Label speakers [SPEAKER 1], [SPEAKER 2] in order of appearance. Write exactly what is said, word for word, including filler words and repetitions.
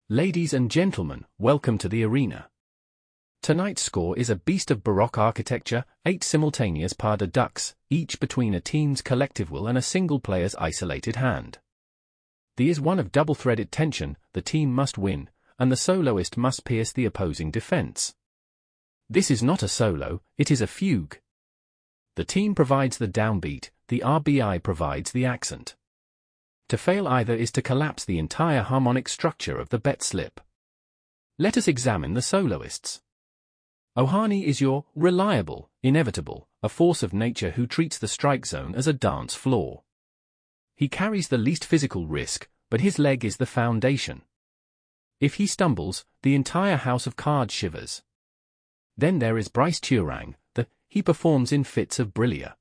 [SPEAKER 1] Ladies and gentlemen, welcome to the arena. Tonight's score is a beast of Baroque architecture, eight simultaneous pas de deux, each between a team's collective will and a single player's isolated hand. The is one of double-threaded tension, the team must win, and the soloist must pierce the opposing defense. This is not a solo, it is a fugue. The team provides the downbeat, the R B I provides the accent. To fail either is to collapse the entire harmonic structure of the bet slip. Let us examine the soloists. Ohani is your reliable, inevitable, a force of nature who treats the strike zone as a dance floor. He carries the least physical risk, but his leg is the foundation. If he stumbles, the entire house of cards shivers. Then there is Brice Turang, the he performs in fits of brillia.